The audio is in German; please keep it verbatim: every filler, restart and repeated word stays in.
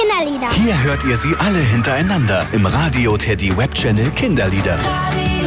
Kinderlieder. Hier hört ihr sie alle hintereinander im Radio Teddy Web Channel Kinderlieder. Radio